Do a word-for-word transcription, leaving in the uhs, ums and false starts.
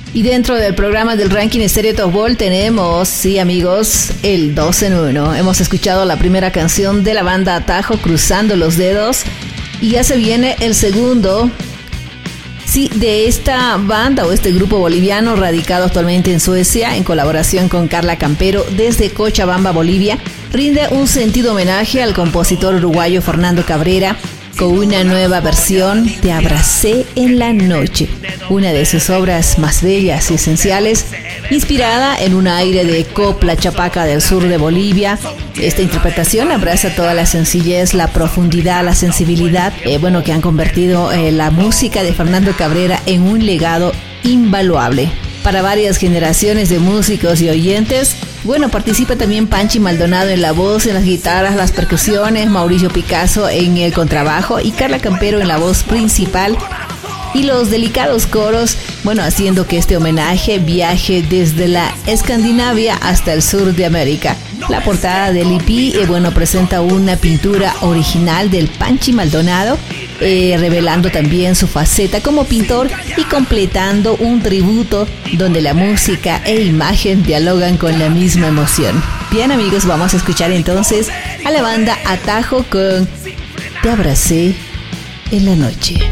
Y dentro del programa del ranking Stereo Top Ball tenemos, sí amigos, el dos en uno. Hemos escuchado la primera canción de la banda Atajo, Cruzando los Dedos, y ya se viene el segundo, sí, de esta banda o este grupo boliviano radicado actualmente en Suecia, en colaboración con Carla Campero desde Cochabamba, Bolivia. Rinde un sentido homenaje al compositor uruguayo Fernando Cabrera con una nueva versión de Abracé en la Noche, una de sus obras más bellas y esenciales, inspirada en un aire de copla chapaca del sur de Bolivia. Esta interpretación abraza toda la sencillez, la profundidad, la sensibilidad, eh, bueno, que han convertido eh, la música de Fernando Cabrera en un legado invaluable para varias generaciones de músicos y oyentes. Bueno, participa también Panchi Maldonado en la voz, en las guitarras, las percusiones, Mauricio Picasso en el contrabajo y Carla Campero en la voz principal. Y los delicados coros, bueno, haciendo que este homenaje viaje desde la Escandinavia hasta el sur de América. La portada del E P, eh, bueno, presenta una pintura original del Panchi Maldonado, eh, revelando también su faceta como pintor y completando un tributo donde la música e imagen dialogan con la misma emoción. Bien amigos, vamos a escuchar entonces a la banda Atajo con Te Abracé en la Noche.